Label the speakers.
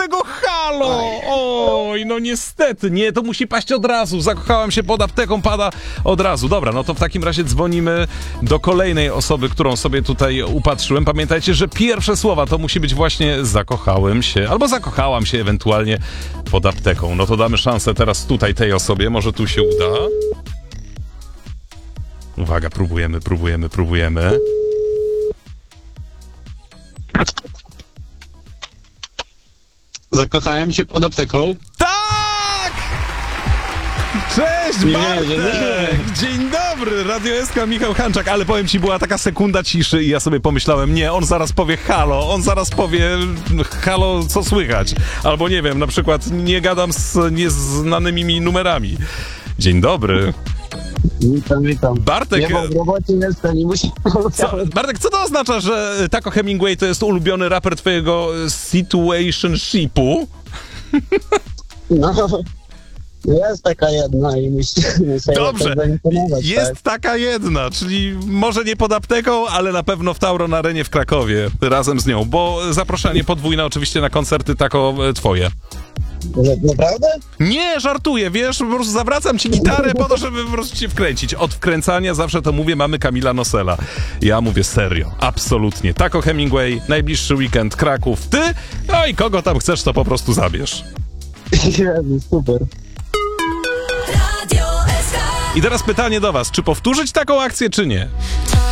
Speaker 1: tego halo! Oj, no niestety, nie, to musi paść od razu. Zakochałam się pod apteką, pada od razu. Dobra, no to w takim razie dzwonimy do kolejnej osoby, którą sobie tutaj upatrzyłem. Pamiętajcie, że pierwsze słowa to musi być właśnie zakochałem się, albo zakochałam się ewentualnie pod apteką. No to damy szansę teraz tutaj tej osobie, może tu się uda. Uwaga, próbujemy.
Speaker 2: Zakochałem się pod apteką.
Speaker 1: Tak! Cześć, Bartek! Dzień dobry, Radio SK, Michał Hanczak, ale powiem ci, była taka sekunda ciszy i ja sobie pomyślałem, nie, on zaraz powie halo, on zaraz powie halo, co słychać? Albo nie wiem, na przykład nie gadam z nieznanymi mi numerami. Dzień dobry.
Speaker 2: Witam.
Speaker 1: Bartek,
Speaker 2: Ja w robocie jestem i muszę...
Speaker 1: Bartek, co to oznacza, że Taco Hemingway to jest ulubiony raper twojego situationshipu?
Speaker 2: No, jest taka jedna i musimy sobie
Speaker 1: Dobrze,
Speaker 2: zaimponować,
Speaker 1: jest
Speaker 2: tak?
Speaker 1: taka jedna, czyli może nie pod apteką, ale na pewno w Tauron Arenie w Krakowie razem z nią, bo zaproszenie podwójne oczywiście na koncerty Taco twoje.
Speaker 2: Naprawdę?
Speaker 1: Nie, żartuję, wiesz, po prostu zawracam ci gitarę po to, żeby po prostu cię wkręcić. Od wkręcania zawsze to mówię, mamy Kamila Nosela. Ja mówię serio, absolutnie. Taco Hemingway, najbliższy weekend Kraków, ty, no i kogo tam chcesz, to po prostu zabierz.
Speaker 2: Jezu, super.
Speaker 1: I teraz pytanie do was, czy powtórzyć taką akcję, czy nie?